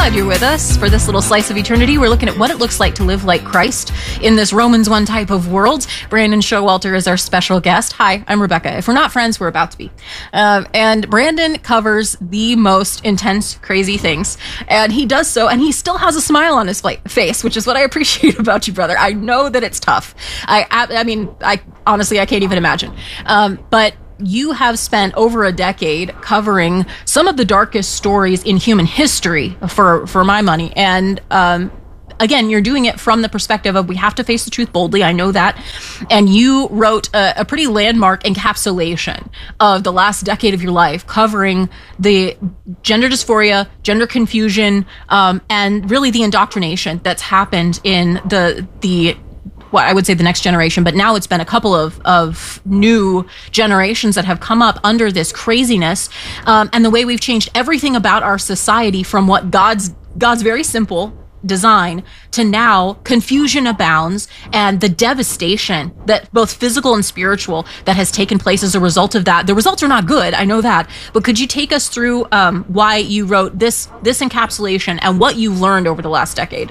glad you're with us for this little slice of eternity. We're looking at what it looks like to live like Christ in this Romans 1 type of world. Brandon Showalter is our special guest. Hi, I'm Rebecca. If we're not friends, we're about to be. And Brandon covers the most intense, crazy things. And he does so, and he still has a smile on his face, which is what I appreciate about you, brother. I know that it's tough. I mean, honestly, I can't even imagine. But you have spent over a decade covering some of the darkest stories in human history for my money. And again, you're doing it from the perspective of we have to face the truth boldly. I know that. And you wrote a pretty landmark encapsulation of the last decade of your life, covering the gender dysphoria, gender confusion, and really the indoctrination that's happened in the what I would say the next generation, but now it's been a couple of new generations that have come up under this craziness, and the way we've changed everything about our society from what God's very simple design to now confusion abounds, and the devastation that both physical and spiritual that has taken place as a result of that. The results are not good, I know that, but could you take us through why you wrote this encapsulation and what you learned over the last decade?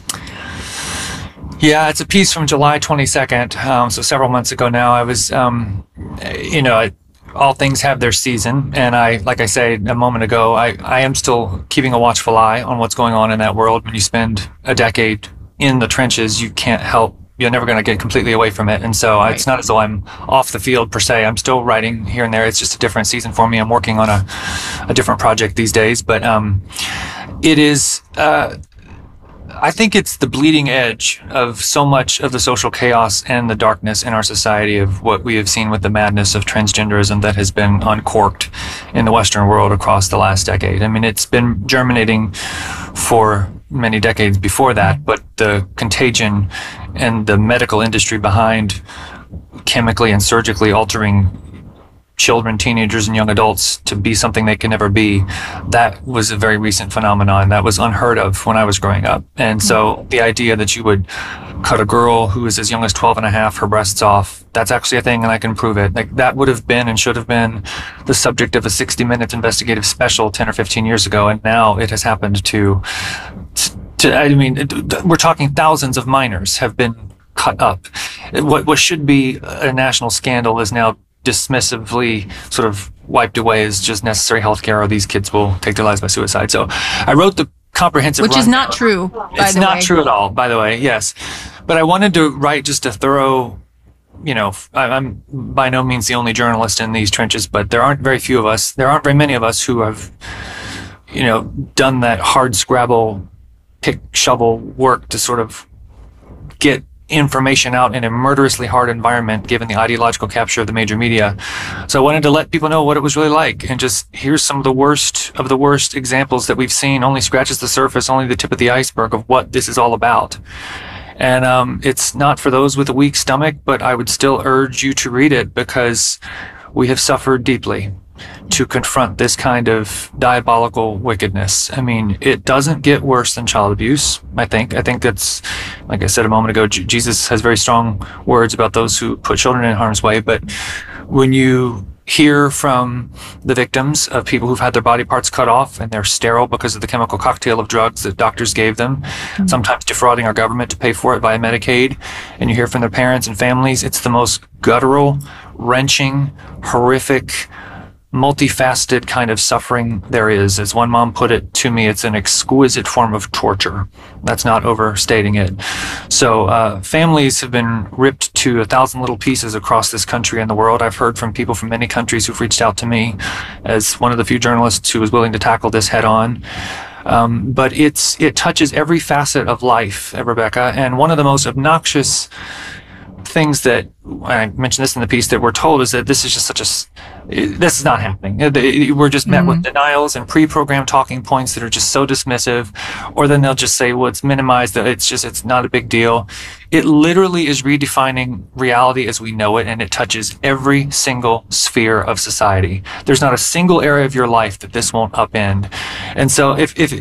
Yeah, it's a piece from July 22nd, so several months ago now. I was, all things have their season, and like I said a moment ago, I am still keeping a watchful eye on what's going on in that world. When you spend a decade in the trenches, you can't help, you're never going to get completely away from it. And so Right. It's not as though I'm off the field per se. I'm still writing here and there. It's just a different season for me. I'm working on a different project these days, but it is... I think it's the bleeding edge of so much of the social chaos and the darkness in our society of what we have seen with the madness of transgenderism that has been uncorked in the Western world across the last decade. I mean, it's been germinating for many decades before that, but the contagion and the medical industry behind chemically and surgically altering children, teenagers, and young adults to be something they can never be, that was a very recent phenomenon that was unheard of when I was growing up. And so the idea that you would cut a girl who is as young as 12 and a half, her breasts off, that's actually a thing and I can prove it. Like, that would have been and should have been the subject of a 60-minute investigative special 10 or 15 years ago. And now it has happened to we're talking thousands of minors have been cut up. What should be a national scandal is now dismissively sort of wiped away as just necessary healthcare, or these kids will take their lives by suicide. So I wrote the comprehensive Which is not true, by the way. It's not true at all, by the way, yes. But I wanted to write just a thorough, I'm by no means the only journalist in these trenches, but there aren't very few of us. There aren't very many of us who have, done that hard scrabble, pick, shovel work to sort of get information out in a murderously hard environment given the ideological capture of the major media. So I wanted to let people know what it was really like, and just here's some of the worst examples that we've seen. Only scratches the surface, only the tip of the iceberg of what this is all about. And it's not for those with a weak stomach, but I would still urge you to read it, because we have suffered deeply to confront this kind of diabolical wickedness. I mean, it doesn't get worse than child abuse, I think. I think that's, like I said a moment ago, Jesus has very strong words about those who put children in harm's way. But when you hear from the victims of people who've had their body parts cut off and they're sterile because of the chemical cocktail of drugs that doctors gave them, sometimes defrauding our government to pay for it via Medicaid, and you hear from their parents and families, it's the most guttural, wrenching, horrific, multifaceted kind of suffering there is. As one mom put it to me, it's an exquisite form of torture. That's not overstating it. So families have been ripped to 1,000 little pieces across this country and the world. I've heard from people from many countries who've reached out to me as one of the few journalists who was willing to tackle this head on. But it touches every facet of life, Rebecca, and one of the most obnoxious things that I mentioned this in the piece that we're told is that this is just this is not happening. We're just met with denials and pre-programmed talking points that are just so dismissive, or then they'll just say, well, it's minimized, it's not a big deal. It literally is redefining reality as we know it, and it touches every single sphere of society. There's not a single area of your life that this won't upend. And so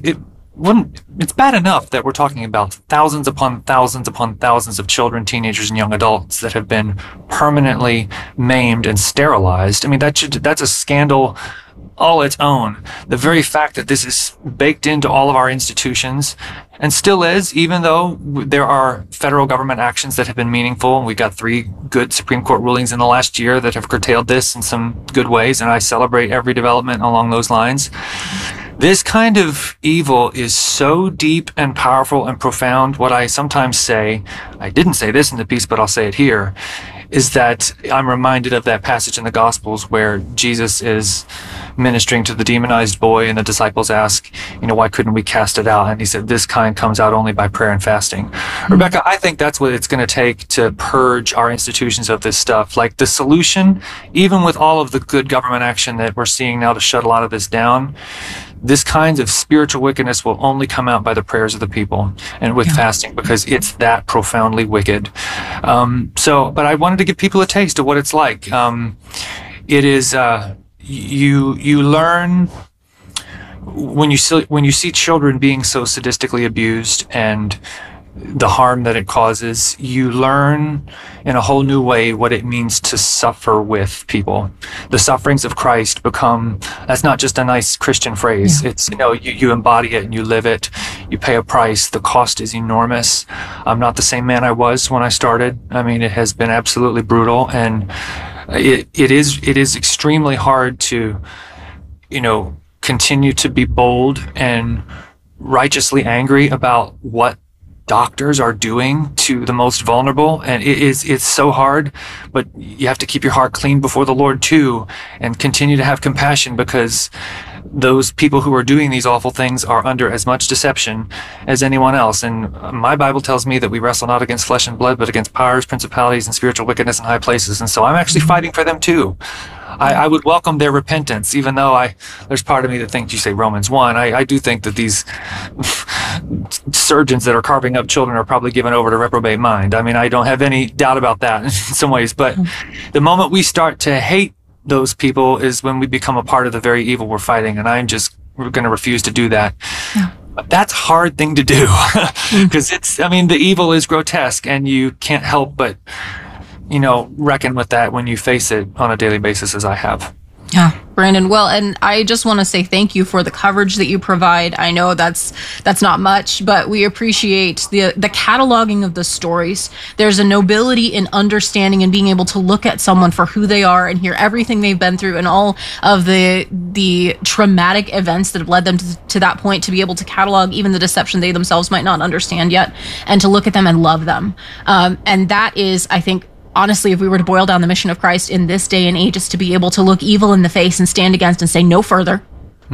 it's bad enough that we're talking about thousands upon thousands upon thousands of children, teenagers, and young adults that have been permanently maimed and sterilized. I mean, that's a scandal all its own. The very fact that this is baked into all of our institutions, and still is, even though there are federal government actions that have been meaningful. We got 3 good Supreme Court rulings in the last year that have curtailed this in some good ways, and I celebrate every development along those lines. This kind of evil is so deep and powerful and profound. What I sometimes say, I didn't say this in the piece, but I'll say it here, is that I'm reminded of that passage in the Gospels where Jesus is ministering to the demonized boy, and the disciples ask, why couldn't we cast it out? And he said, this kind comes out only by prayer and fasting. Mm-hmm. Rebecca, I think that's what it's going to take to purge our institutions of this stuff. Like, the solution, even with all of the good government action that we're seeing now to shut a lot of this down, this kind of spiritual wickedness will only come out by the prayers of the people and with fasting, because it's that profoundly wicked. But I wanted to give people a taste of what it's like. It is, you learn when you see children being so sadistically abused and the harm that it causes, you learn in a whole new way what it means to suffer with people. The sufferings of Christ become, that's not just a nice Christian phrase. It's, you embody it and you live it. You pay a price. The cost is enormous. I'm not the same man I was when I started. I mean, it has been absolutely brutal, and it is extremely hard to, continue to be bold and righteously angry about what doctors are doing to the most vulnerable. And it's so hard, but you have to keep your heart clean before the Lord too, and continue to have compassion, because those people who are doing these awful things are under as much deception as anyone else. And my Bible tells me that we wrestle not against flesh and blood, but against powers, principalities, and spiritual wickedness in high places. And so I'm actually fighting for them too. I would welcome their repentance, even though there's part of me that thinks, you say Romans 1, I do think that these surgeons that are carving up children are probably given over to reprobate mind. I mean, I don't have any doubt about that in some ways, but the moment we start to hate those people is when we become a part of the very evil we're fighting, and we're going to refuse to do that. Yeah. But that's a hard thing to do, because the evil is grotesque, and you can't help but reckon with that when you face it on a daily basis, as I have. Yeah, Brandon. Well, and I just want to say thank you for the coverage that you provide. I know that's not much, but we appreciate the cataloging of the stories. There's a nobility in understanding and being able to look at someone for who they are and hear everything they've been through and all of the traumatic events that have led them to that point, to be able to catalog even the deception they themselves might not understand yet, and to look at them and love them. And that is, I think, honestly, if we were to boil down the mission of Christ in this day and age, is to be able to look evil in the face and stand against and say no further.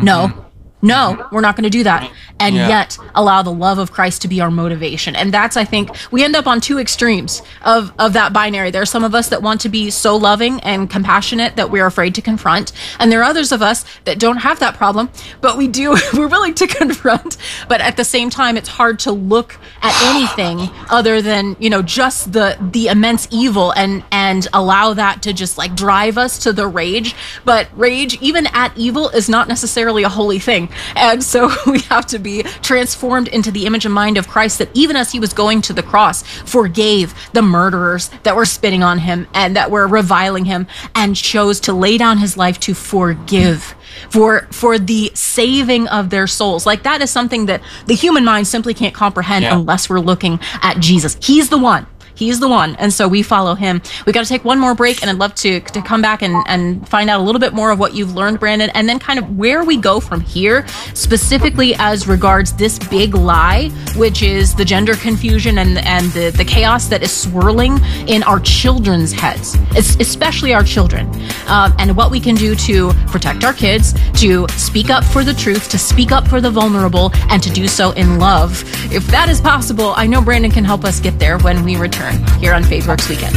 No, we're not going to do that. And yet allow the love of Christ to be our motivation. And that's, I think, we end up on 2 extremes of that binary. There are some of us that want to be so loving and compassionate that we're afraid to confront. And there are others of us that don't have that problem, but we're willing to confront. But at the same time, it's hard to look at anything other than, just the immense evil and allow that to just like drive us to the rage. But rage, even at evil, is not necessarily a holy thing. And so we have to be transformed into the image and mind of Christ, that even as he was going to the cross, forgave the murderers that were spitting on him and that were reviling him, and chose to lay down his life to forgive for the saving of their souls. Like, that is something that the human mind simply can't comprehend unless we're looking at Jesus. He's the one. He's the one. And so we follow him. We got to take one more break, and I'd love to come back and find out a little bit more of what you've learned, Brandon, and then kind of where we go from here, specifically as regards this big lie, which is the gender confusion and the chaos that is swirling in our children's heads, especially our children, and what we can do to protect our kids, to speak up for the truth, to speak up for the vulnerable, and to do so in love. If that is possible, I know Brandon can help us get there when we return here on FaithWorks Weekend.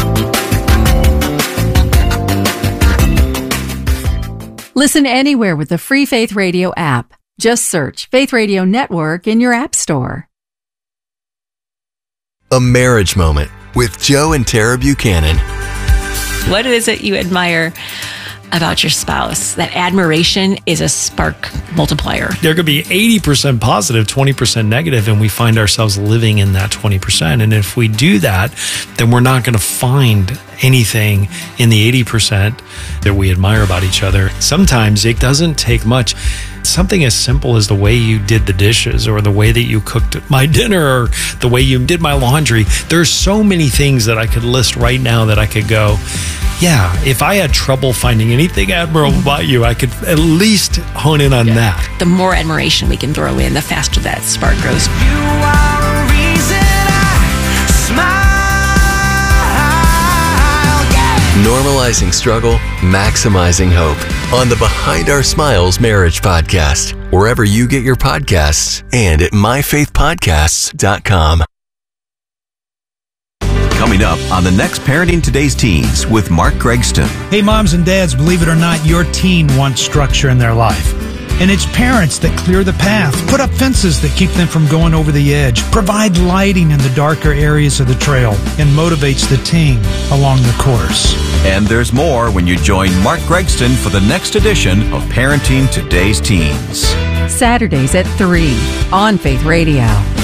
Listen anywhere with the free Faith Radio app. Just search Faith Radio Network in your app store. A Marriage Moment with Joe and Tara Buchanan. What is it you admire about your spouse? That admiration is a spark multiplier. There could be 80% positive, 20% negative, and we find ourselves living in that 20%. And if we do that, then we're not going to find anything in the 80% that we admire about each other. Sometimes it doesn't take much. Something as simple as the way you did the dishes, or the way that you cooked my dinner, or the way you did my laundry. There's so many things that I could list right now that I could go, yeah, if I had trouble finding anything admirable about you, I could at least hone in on that. The more admiration we can throw in, the faster that spark grows. You are a reason I smile. Yeah. Normalizing struggle, maximizing hope. On the Behind Our Smiles Marriage Podcast, wherever you get your podcasts, and at myfaithpodcasts.com. Coming up on the next Parenting Today's Teens with Mark Gregston. Hey, moms and dads, believe it or not, your teen wants structure in their life. And it's parents that clear the path, put up fences that keep them from going over the edge, provide lighting in the darker areas of the trail, and motivates the teen along the course. And there's more when you join Mark Gregston for the next edition of Parenting Today's Teens. Saturdays at 3 on Faith Radio.